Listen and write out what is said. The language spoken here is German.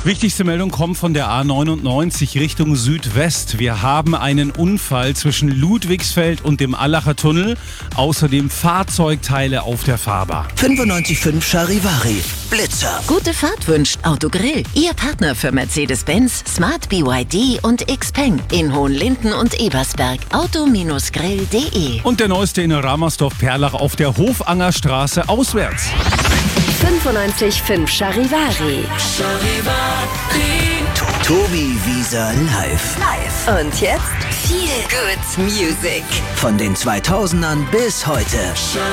Wichtigste Meldung kommt von der A99 Richtung Südwest. Wir haben einen Unfall zwischen Ludwigsfeld und dem Allacher Tunnel. Außerdem Fahrzeugteile auf der Fahrbahn. 95.5 Charivari, Blitzer. Gute Fahrt wünscht Autogrill. Ihr Partner für Mercedes-Benz, Smart BYD und Xpeng in Hohenlinden und Ebersberg. Auto-grill.de. Und der neueste in Ramersdorf-Perlach auf der Hofangerstraße auswärts. 95.5 Charivari. Tobi Wieser live. Und jetzt viel Good Music. Von den 2000ern bis heute.